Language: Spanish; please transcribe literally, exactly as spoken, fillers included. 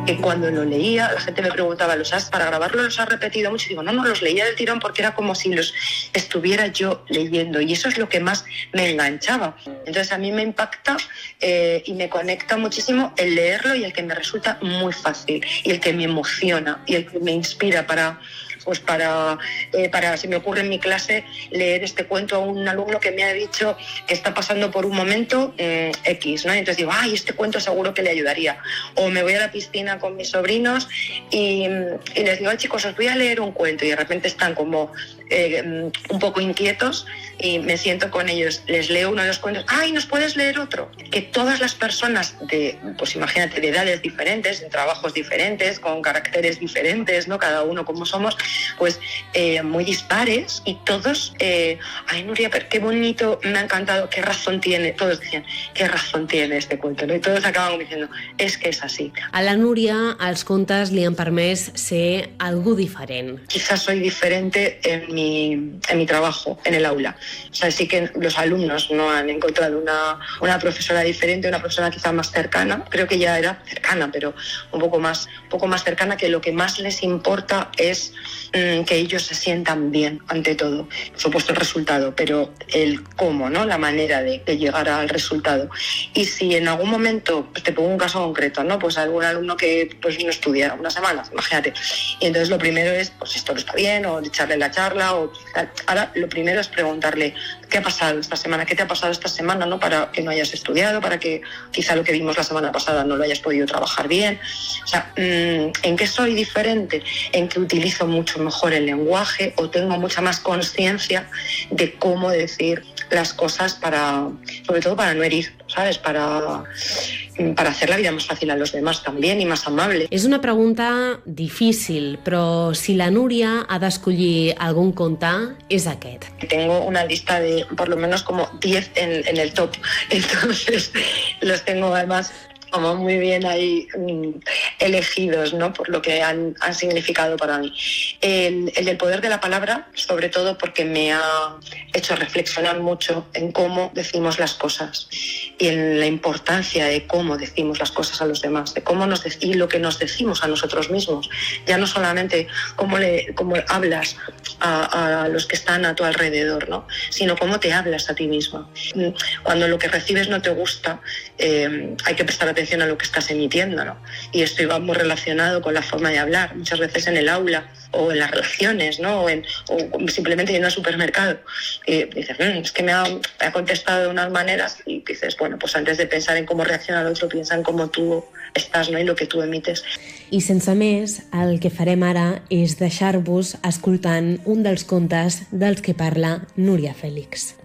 que cuando lo leía la gente me preguntaba, ¿los has, para grabarlo los has repetido mucho? Y digo, no, no, los leía del tirón porque era como si los estuviera yo leyendo, y eso es lo que más me enganchaba. Entonces a mí me impacta eh, y me conecta muchísimo el leerlo, y el que me resulta muy fácil, y el que me emociona, y el que me inspira para... pues para, eh, para, si me ocurre en mi clase, leer este cuento a un alumno que me ha dicho que está pasando por un momento eh, X, ¿no? Y entonces digo, ay, este cuento seguro que le ayudaría. O me voy a la piscina con mis sobrinos y, y les digo, ay, chicos, os voy a leer un cuento, y de repente están como eh, un poco inquietos, y me siento con ellos, les leo uno de los cuentos, ay, ¿nos puedes leer otro? Que todas las personas de, pues imagínate, de edades diferentes, en trabajos diferentes, con caracteres diferentes, ¿no? Cada uno como somos, pues eh, muy dispares, y todos, eh, ay, Núria, pero qué bonito, me ha encantado, qué razón tiene, todos decían, qué razón tiene este cuento, ¿no? Y todos acaban diciendo, es que es así. A la Núria els contes li han permès ser algú diferent. Quizás soy diferente en mi, en mi trabajo, en el aula. O sea, sí que los alumnos no han encontrado una, una profesora diferente, una profesora quizá más cercana, creo que ya era cercana, pero un poco más, un poco más cercana, que lo que más les importa es que ellos se sientan bien ante todo. Por supuesto el resultado, pero el cómo, ¿no? La manera de, de llegar al resultado. Y si en algún momento, pues te pongo un caso concreto, ¿no? Pues algún alumno que pues no estudia una semana, imagínate, y entonces lo primero es, pues esto no está bien, o echarle la charla, o tal. Ahora lo primero es preguntarle, ¿qué ha pasado esta semana? ¿Qué te ha pasado esta semana, no? Para que no hayas estudiado, para que quizá lo que vimos la semana pasada no lo hayas podido trabajar bien. O sea, ¿en qué soy diferente? En que utilizo mucho mejor el lenguaje, o tengo mucha más conciencia de cómo decir las cosas para, sobre todo para no herir, ¿sabes? Para, para hacer la vida más fácil a los demás también, y más amable. És una pregunta difícil, però si la Núria ha d'escollir algun conte, és aquest. Tengo una lista de por lo menos como diez en, en el top, entonces los tengo además como muy bien ahí mm, elegidos, ¿no? Por lo que han, han significado para mí. El, el del poder de la palabra, sobre todo porque me ha hecho reflexionar mucho en cómo decimos las cosas, y en la importancia de cómo decimos las cosas a los demás, de cómo nos de- y lo que nos decimos a nosotros mismos. Ya no solamente cómo, le, cómo hablas a, a los que están a tu alrededor, ¿no? Sino cómo te hablas a ti misma. Cuando lo que recibes no te gusta, eh, hay que prestar atención a lo que estás emitiendo, ¿no? Y esto iba muy relacionado con la forma de hablar, muchas veces en el aula o en las relaciones, ¿no? O, en, o simplemente yendo al supermercado. Y dices, mmm, es que me ha, me ha contestado de unas maneras, y dices, bueno, pues antes de pensar en cómo reacciona el otro, piensa en cómo tú estàs, no? I el que tu emites. I sense més, el que farem ara és deixar-vos escoltant un dels contes dels que parla Núria Fèlix.